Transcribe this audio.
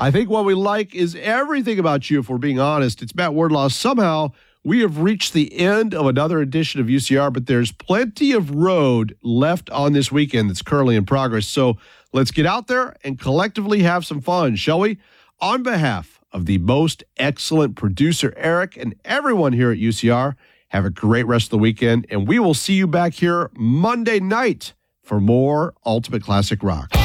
I think what we like is everything about you, if we're being honest. It's Matt Wardlaw. Somehow, we have reached the end of another edition of UCR, but there's plenty of road left on this weekend that's currently in progress. So let's get out there and collectively have some fun, shall we? On behalf of the most excellent producer, Eric, and everyone here at UCR, have a great rest of the weekend, and we will see you back here Monday night for more Ultimate Classic Rock.